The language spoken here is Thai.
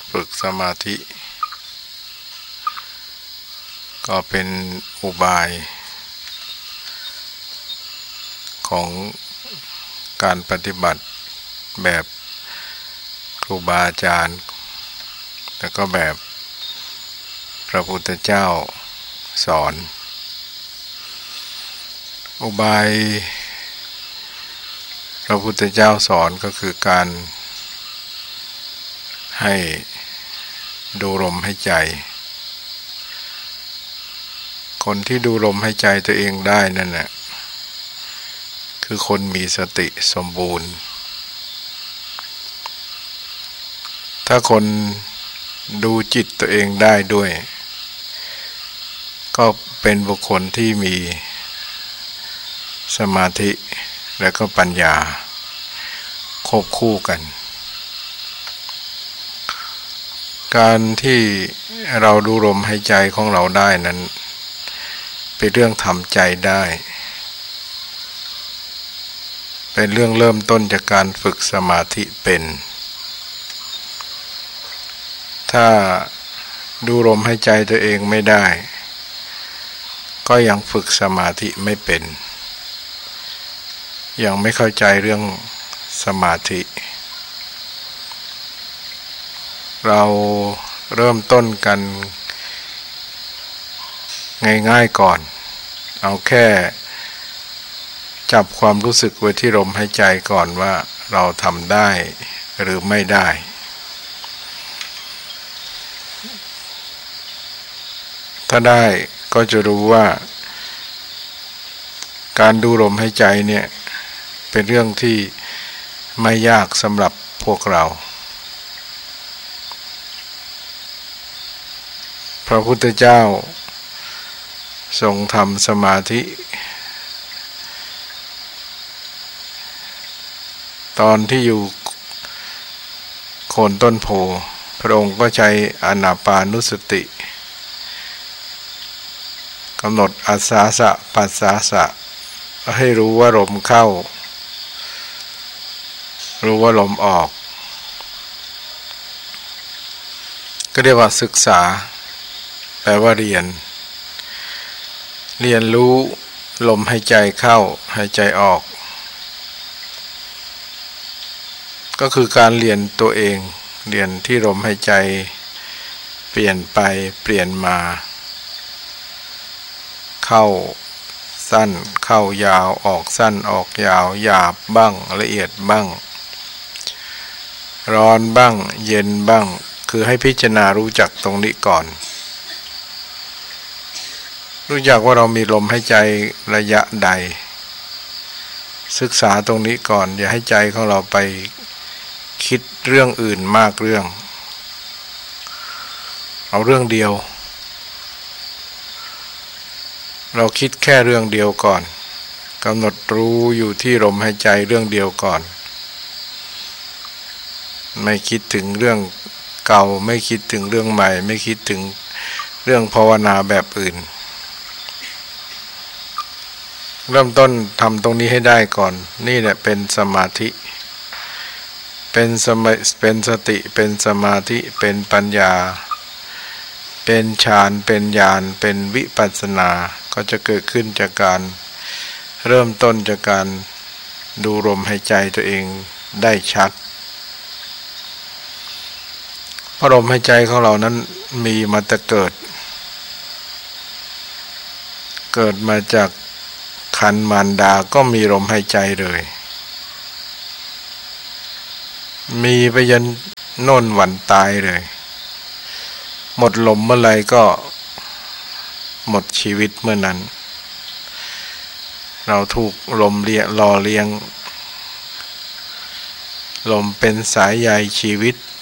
ฝึกสมาธิก็เป็นอุบายของการปฏิบัติแบบครูบาอาจารย์แล้วก็แบบพระพุทธเจ้าสอนอุบายพระพุทธเจ้าสอนก็คือการให้ดูลมหายใจคนที่ดูลมหายใจตัวเองได้นั่นแหละคือคนมีสติสมบูรณ์ถ้าคนดูจิตตัวเองได้ด้วยก็เป็นบุคคลที่มีสมาธิและก็ปัญญาควบคู่กันการที่เราดูลมหายใจของเราได้นั้นเป็นเรื่องทำใจได้เป็นเรื่องเริ่มต้นจากการฝึกสมาธิเป็นถ้าดูลมหายใจตัวเองไม่ได้ก็ยังฝึกสมาธิไม่เป็นยังไม่เข้าใจเรื่องสมาธิเราเริ่มต้นกันง่ายๆก่อนเอาแค่จับความรู้สึกไว้ที่ลมหายใจก่อนว่าเราทำได้หรือไม่ได้ถ้าได้ก็จะรู้ว่าการดูลมหายใจเนี่ยเป็นเรื่องที่ไม่ยากสำหรับพวกเราพระพุทธเจ้าทรงทำสมาธิตอนที่อยู่โคนต้นโพพระองค์ก็ใช้อานาปานุสติกำหนดอาสาสะปัสสาสะให้รู้ว่าลมเข้ารู้ว่าลมออกก็เรียกว่าศึกษาแปลว่าเรียนรู้ลมหายใจเข้าหายใจออกก็คือการเรียนตัวเองเรียนที่ลมหายใจเปลี่ยนไปเปลี่ยนมาเข้าสั้นเข้ายาวออกสั้นออกยาวหยาบบ้างละเอียดบ้างร้อนบ้างเย็นบ้างคือให้พิจารณารู้จักตรงนี้ก่อนรู้จักว่าเรามีลมหายใจระยะใดศึกษาตรงนี้ก่อนอย่าให้ใจของเราไปคิดเรื่องอื่นมากเรื่องเอาเรื่องเดียวเราคิดแค่เรื่องเดียวก่อนกำหนดรู้อยู่ที่ลมหายใจเรื่องเดียวก่อนไม่คิดถึงเรื่องเก่าไม่คิดถึงเรื่องใหม่ไม่คิดถึงเรื่องภาวนาแบบอื่นเริ่มต้นทำตรงนี้ให้ได้ก่อนนี่แหละเป็นสมาธิเป็นสติเป็นสมาธิเป็นปัญญาเป็นฌานเป็นญาณเป็นวิปัสสนาก็จะเกิดขึ้นจากการเริ่มต้นจากการดูลมหายใจตัวเองได้ชัดเพราะลมหายใจของเรานั้นมีมาแต่เกิดมาจากคันมารดาก็มีลมหายใจเลยมีไปยันโน่นวันตายเลยหมดลมเมื่อไรก็หมดชีวิตเมื่อนั้นเราถูกลมหล่อเลี้ยงลมเป็นสายใยชีวิต